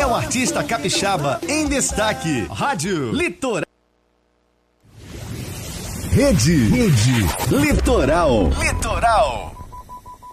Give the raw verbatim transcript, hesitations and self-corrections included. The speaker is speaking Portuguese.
um artista capixaba em destaque. Rádio Litoral. Rede, Rede Litoral. Litoral.